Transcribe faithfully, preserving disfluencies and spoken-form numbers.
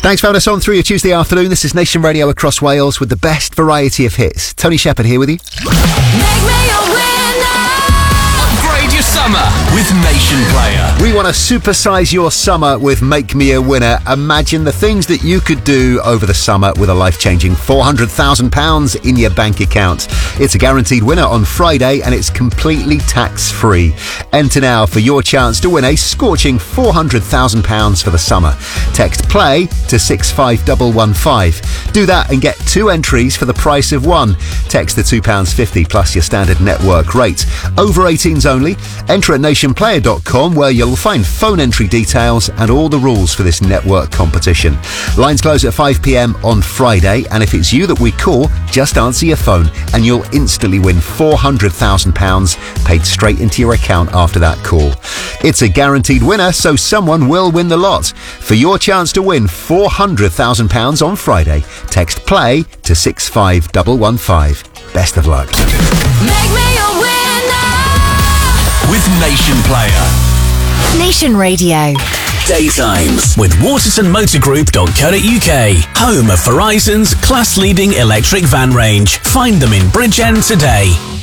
Thanks for having us on through your Tuesday afternoon. This is Nation Radio across Wales with the best variety of hits. Tony Shepherd here with you. Make me a winner. Upgrade your summer with Nation Player. We want to supersize your summer with Make Me a Winner. Imagine the things that you could do over the summer with a life-changing four hundred thousand pounds in your bank account. It's a guaranteed winner on Friday and it's completely tax-free. Enter now for your chance to win a scorching four hundred thousand pounds for the summer. Text PLAY to six five one one five. Do that and get two entries for the price of one. Text the two pounds fifty plus your standard network rate. Over eighteens only. Enter at nation player dot com where you'll find phone entry details and all the rules for this network competition. Lines close at five p.m. on Friday, and if it's you that we call, just answer your phone and you'll instantly win four hundred thousand pounds paid straight into your account after that call. It's a guaranteed winner, so someone will win the lot. For your chance to win four hundred thousand pounds on Friday, text PLAY to six five one one five. Best of luck. Make me a winner. With Nation Player. Nation Radio. Daytimes with waterton motor group dot co dot uk. Home of Verizon's class-leading electric van range. Find them in Bridgend today.